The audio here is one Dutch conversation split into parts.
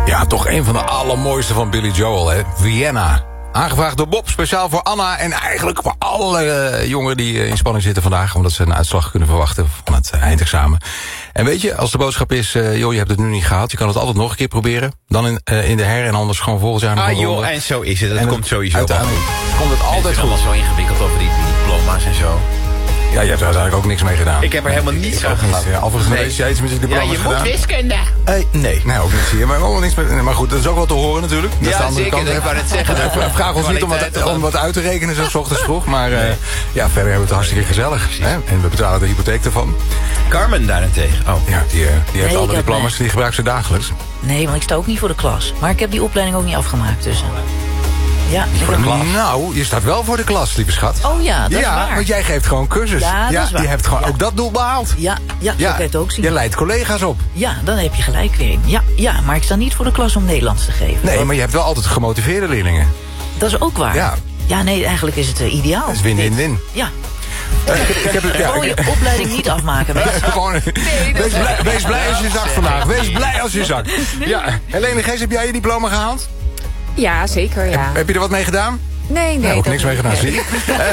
Ja, toch een van de allermooiste van Billy Joel, hè? Vienna. Aangevraagd door Bob, speciaal voor Anna en eigenlijk voor alle jongeren die in spanning zitten vandaag, omdat ze een uitslag kunnen verwachten van het eindexamen. En weet je, als de boodschap is, joh, je hebt het nu niet gehaald, je kan het altijd nog een keer proberen. Dan in de en anders gewoon volgend jaar nog een ronde. Joh, en zo is het. Dat komt sowieso. Uiteindelijk komt het altijd goed. Het is allemaal zo ingewikkeld over die diploma's en zo. Ja, je hebt er uiteindelijk ook niks mee gedaan. Ik heb er helemaal niets aan gehad. Ja, overigens jij iets met je diploma's gedaan. Ja, je moet wiskunde. Nee, ook niet zie je. Maar ook niks met, maar goed, dat is ook wel te horen natuurlijk. Dat ja, zeker. Ik wou het zeggen. Vraag ons niet om wat uit te rekenen zo 's ochtends vroeg. Maar ja, verder hebben we het hartstikke gezellig. Hè? En we betalen de hypotheek ervan. Carmen daarentegen. Oh. Ja, die heeft alle diploma's, die gebruikt ze dagelijks. Nee, want ik sta ook niet voor de klas. Maar ik heb die opleiding ook niet afgemaakt, dus... Ja, voor de klas. Nou, je staat wel voor de klas, lieve schat. Oh ja, dat is waar. Ja, want jij geeft gewoon cursus. Ja, dat is waar. Je hebt gewoon ook dat doel behaald. Ja, zo kan je het ook zien. Je leidt collega's op. Ja, dan heb je gelijk weer. Ja, maar ik sta niet voor de klas om Nederlands te geven. Nee, maar je hebt wel altijd gemotiveerde leerlingen. Dat is ook waar. Ja, nee, eigenlijk is het ideaal. Het is win-win-win. Ja. Gewoon je opleiding niet afmaken, mensen. Wees blij als je zakt vandaag. Wees blij als je zakt. Ja. Helene Gees, heb jij je diploma gehaald? Ja, zeker, ja. Heb je er wat mee gedaan? Nee. Ook niks mee gedaan, zie je.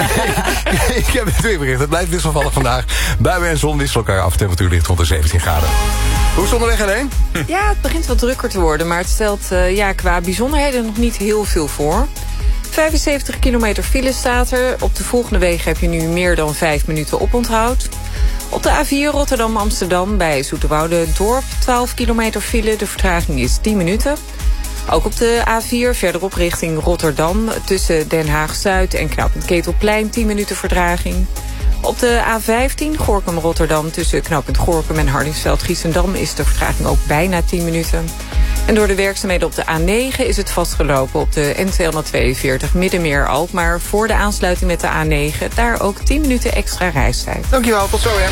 Ik heb het weerbericht. Het blijft wisselvallig vandaag. Buien en zon wisselen elkaar af. Temperatuur ligt rond de 17 graden. Hoe is het onderweg, Helene? Ja, het begint wat drukker te worden. Maar het stelt qua bijzonderheden nog niet heel veel voor. 75 kilometer file staat er. Op de volgende wegen heb je nu meer dan 5 minuten oponthoud. Op de A4 Rotterdam-Amsterdam bij Zoeterwoude-Dorp 12 kilometer file. De vertraging is 10 minuten. Ook op de A4 verderop richting Rotterdam tussen Den Haag-Zuid en knooppunt Ketelplein 10 minuten vertraging. Op de A15 Gorinchem-Rotterdam tussen knooppunt Gorinchem en Hardingsveld-Giessendam is de vertraging ook bijna 10 minuten. En door de werkzaamheden op de A9 is het vastgelopen op de N242 Middenmeer-Alkmaar voor de aansluiting met de A9. Daar ook 10 minuten extra reistijd. Dankjewel, tot zo hè.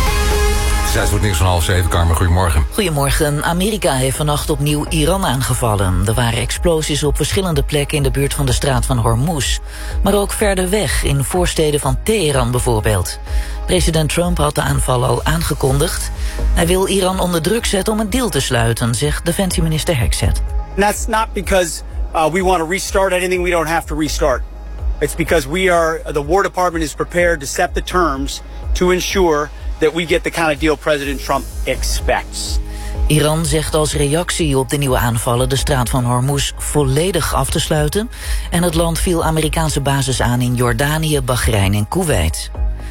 Het wordt nieuws van 6:30, Carmen. Goedemorgen. Goedemorgen. Amerika heeft vannacht opnieuw Iran aangevallen. Er waren explosies op verschillende plekken in de buurt van de straat van Hormuz. Maar ook verder weg, in voorsteden van Teheran bijvoorbeeld. President Trump had de aanval al aangekondigd. Hij wil Iran onder druk zetten om een deal te sluiten, zegt defensieminister Hegseth. That's not because we want to restart anything we don't have to restart. It's because the War Department is prepared to set the terms to ensure that we get the kind of deal President Trump expects. Iran zegt als reactie op de nieuwe aanvallen de straat van Hormuz volledig af te sluiten. En het land viel Amerikaanse bases aan in Jordanië, Bahrein en Kuwait.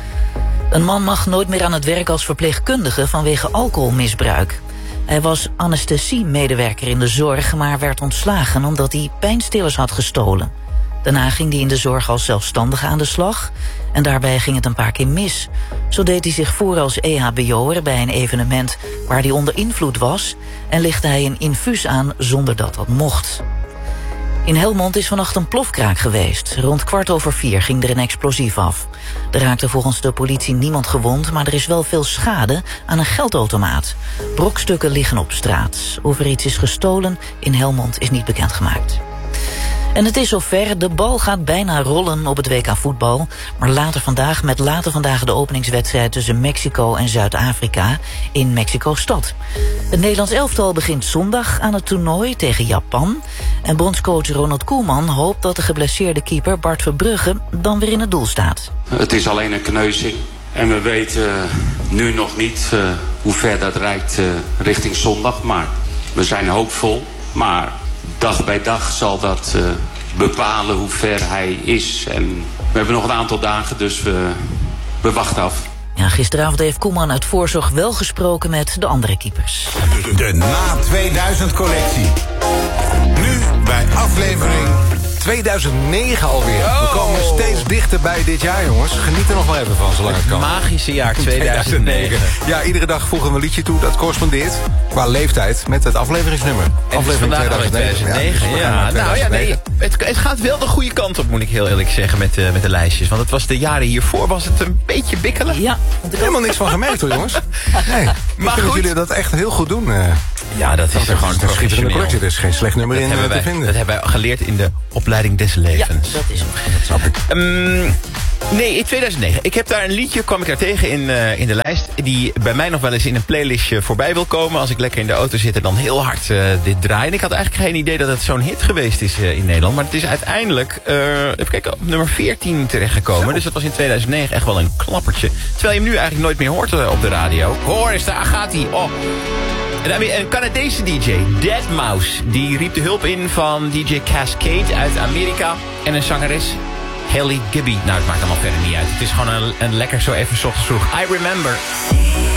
Een man mag nooit meer aan het werk als verpleegkundige vanwege alcoholmisbruik. Hij was anesthesiemedewerker in de zorg, maar werd ontslagen omdat hij pijnstillers had gestolen. Daarna ging hij in de zorg als zelfstandige aan de slag. En daarbij ging het een paar keer mis. Zo deed hij zich voor als EHBO'er bij een evenement waar hij onder invloed was. En lichtte hij een infuus aan zonder dat dat mocht. In Helmond is vannacht een plofkraak geweest. Rond 4:15 ging er een explosief af. Er raakte volgens de politie niemand gewond, maar er is wel veel schade aan een geldautomaat. Brokstukken liggen op straat. Of er iets is gestolen in Helmond is niet bekendgemaakt. En het is zover, de bal gaat bijna rollen op het WK voetbal. Maar later vandaag de openingswedstrijd tussen Mexico en Zuid-Afrika in Mexico-stad. Het Nederlands elftal begint zondag aan het toernooi tegen Japan. En bondscoach Ronald Koeman hoopt dat de geblesseerde keeper Bart Verbrugge dan weer in het doel staat. Het is alleen een kneuzing. En we weten nu nog niet hoe ver dat reikt richting zondag. Maar we zijn hoopvol. Maar dag bij dag zal dat bepalen hoe ver hij is. En we hebben nog een aantal dagen, dus we wachten af. Ja, gisteravond heeft Koeman uit voorzorg wel gesproken met de andere keepers. De na 2000 collectie. Nu bij aflevering 2009 alweer. We komen steeds dichter bij dit jaar, jongens. Geniet er nog wel even van, zolang het kan. Magische jaar 2009. Ja, iedere dag voegen we een liedje toe dat correspondeert qua leeftijd met het afleveringsnummer. En aflevering 2009. Ja, nou ja, nee. Het gaat wel de goede kant op, moet ik heel eerlijk zeggen, met de lijstjes. Want het was de jaren hiervoor was het een beetje bikkelen. Ja. Helemaal niks van gemerkt hoor, jongens. Nee, maar goed, jullie dat echt heel goed doen. Ja, dat is gewoon professioneel. Er is geen slecht nummer in te vinden. Dat hebben wij geleerd in de opleiding des levens. Ja, dat is hem. Dat snap ik. Nee, in 2009. Ik heb daar een liedje, kwam ik daar tegen in de lijst... die bij mij nog wel eens in een playlistje voorbij wil komen. Als ik lekker in de auto zit en dan heel hard dit draai. En ik had eigenlijk geen idee dat het zo'n hit geweest is in Nederland. Maar het is uiteindelijk even kijken, op nummer 14 terechtgekomen. Dus dat was in 2009 echt wel een klappertje. Terwijl je hem nu eigenlijk nooit meer hoort op de radio. Hoor eens, daar gaat hij. Oh. Een Canadese DJ, Deadmau5, die riep de hulp in van DJ Cascade uit Amerika. En een zangeres, Haley Gibby. Nou, het maakt allemaal verder niet uit. Het is gewoon een lekker zo even 's ochtends vroeg. I Remember.